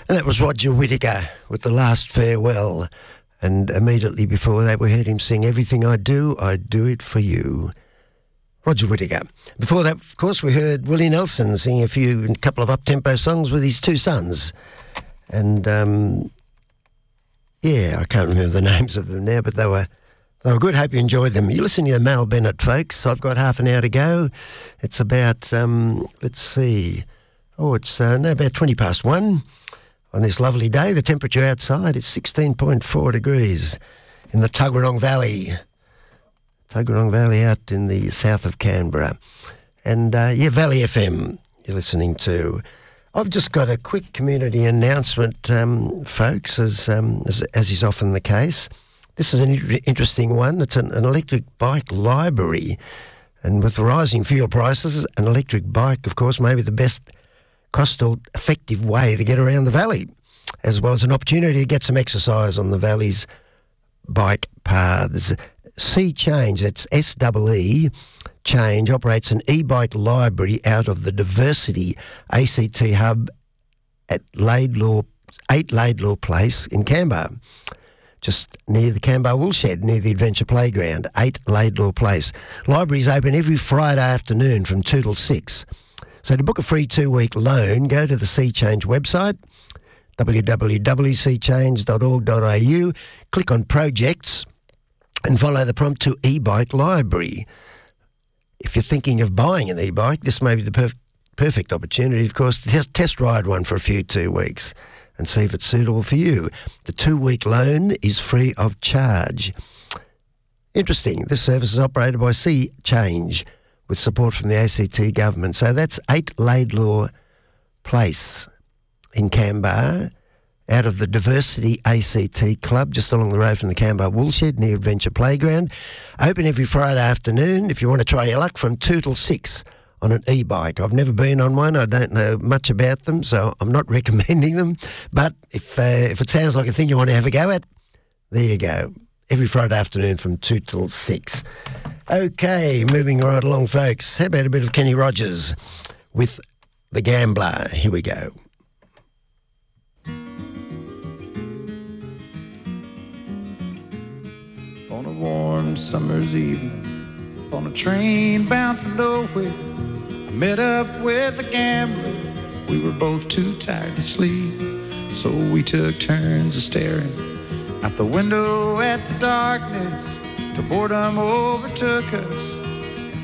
And that was Roger Whittaker with The Last Farewell. And immediately before that, we heard him sing Everything I Do It For You. Roger Whittaker. Before that, of course, we heard Willie Nelson sing a couple of up-tempo songs with his two sons. And, I can't remember the names of them now, but they were good. Hope you enjoyed them. You're listening to Mal Bennett, folks. I've got half an hour to go. It's about, let's see. It's about 20 past 1 on this lovely day. The temperature outside is 16.4 degrees in the Tuggeranong Valley. Tuggeranong Valley out in the south of Canberra. And, Valley FM you're listening to. I've just got a quick community announcement, folks, as is often the case. This is an interesting one. It's an electric bike library. And with rising fuel prices, an electric bike, of course, may be the best cost-effective way to get around the valley, as well as an opportunity to get some exercise on the valley's bike paths. Sea Change, that's SEE Change, operates an e-bike library out of the Diversity ACT Hub at 8 Laidlaw Place in Canberra, just near the Canberra Woolshed, near the Adventure Playground, 8 Laidlaw Place. Libraries open every Friday afternoon from 2 till 6. So to book a free 2-week loan, go to the Sea Change website, www.seachange.org.au, click on Projects and follow the prompt to e-bike library. If you're thinking of buying an e-bike, this may be the perfect opportunity, of course, to test ride one for a few 2 weeks and see if it's suitable for you. The 2-week loan is free of charge. Interesting. This service is operated by Sea Change with support from the ACT government. So that's 8 Laidlaw Place in Canberra, out of the Diversity ACT Club, just along the road from the Canberra Woolshed, near Adventure Playground. Open every Friday afternoon if you want to try your luck from 2 till 6 on an e-bike. I've never been on one. I don't know much about them, so I'm not recommending them. But if it sounds like a thing you want to have a go at, there you go. Every Friday afternoon from 2 till 6. Okay, moving right along, folks. How about a bit of Kenny Rogers with The Gambler? Here we go. On a warm summer's evening, on a train bound for nowhere, I met up with a gambler. We were both too tired to sleep, so we took turns of staring out the window at the darkness till boredom overtook us.